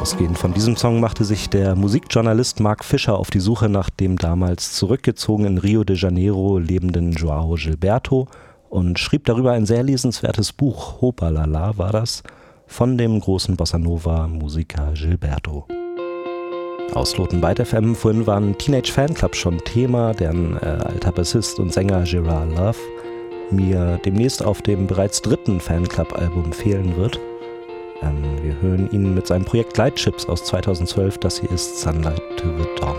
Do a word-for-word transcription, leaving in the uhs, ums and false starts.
Ausgehend von diesem Song machte sich der Musikjournalist Mark Fischer auf die Suche nach dem damals zurückgezogen in Rio de Janeiro lebenden João Gilberto und schrieb darüber ein sehr lesenswertes Buch, Hopalala war das, von dem großen Bossa-Nova-Musiker Gilberto. Ausloten bei F M, vorhin waren Teenage Fanclub schon Thema, deren äh, alter Bassist und Sänger Gerard Love mir demnächst auf dem bereits dritten Fanclub-Album fehlen wird. Ähm, wir hören ihn mit seinem Projekt Lightships aus zweitausendzwölf, das hier ist Sunlight to the Dawn.